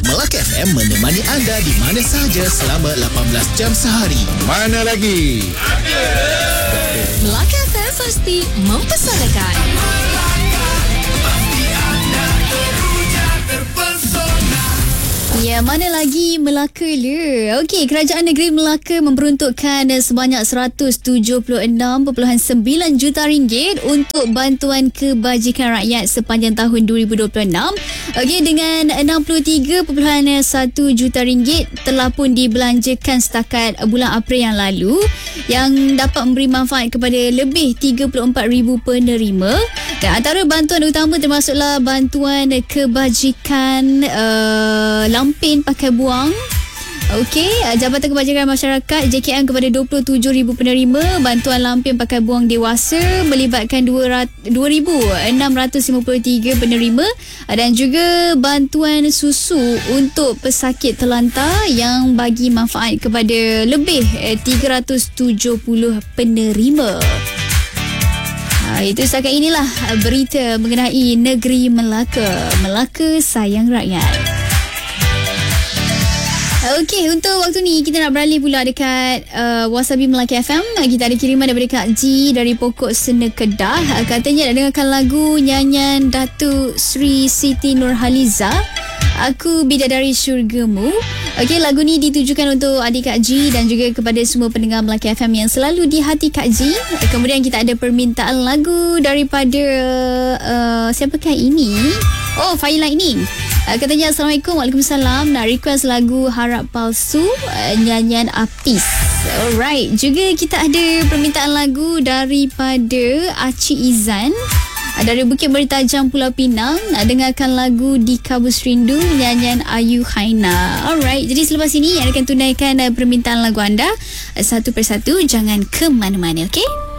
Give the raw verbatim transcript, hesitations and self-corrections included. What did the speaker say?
Melaka F M menemani anda di mana sahaja selama lapan belas jam sehari. Mana lagi? Melaka F M pasti mempersanakan. Ya, mana lagi Melaka le. Okey, Kerajaan Negeri Melaka memperuntukkan sebanyak seratus tujuh puluh enam perpuluhan sembilan juta ringgit untuk bantuan kebajikan rakyat sepanjang tahun dua ribu dua puluh enam. Okey, dengan enam puluh tiga perpuluhan satu juta ringgit telah pun dibelanjakan setakat bulan April yang lalu, yang dapat memberi manfaat kepada lebih tiga puluh empat ribu penerima. Dan antara bantuan utama termasuklah bantuan kebajikan uh, lampin pakai buang. Okey, Jabatan Kebajikan Masyarakat J K M kepada dua puluh tujuh ribu penerima, bantuan lampin pakai buang dewasa melibatkan dua ribu enam ratus lima puluh tiga penerima, dan juga bantuan susu untuk pesakit terlantar yang bagi manfaat kepada lebih tiga ratus tujuh puluh penerima. Ha, itu setakat inilah berita mengenai negeri Melaka. Melaka sayang rakyat. Okey, untuk waktu ni kita nak beralih pula dekat uh, Wasabi Melaka F M. Kita ada kiriman daripada Kak Ji dari Pokok Sena Kedah. Uh, katanya nak dengarkan lagu nyanyian Datuk Sri Siti Nurhaliza, Aku Bidadari Syurgamu. Okey, lagu ni ditujukan untuk adik Kak Ji dan juga kepada semua pendengar Melaka F M yang selalu di hati Kak Ji. Kemudian kita ada permintaan lagu daripada uh, siapakah ini? Oh, Fire Lightning. Uh, katanya Assalamualaikum, Waalaikumsalam. Nak request lagu Harap Palsu, uh, nyanyian Apis. Alright. Juga kita ada permintaan lagu daripada Aci Izan, uh, dari Bukit Beritajam, Pulau Pinang. Nak dengarkan lagu Di Kabus Rindu, nyanyian Ayu Haina. Alright. Jadi selepas ini akan tunaikan uh, permintaan lagu anda uh, satu persatu. Jangan ke mana-mana, okey?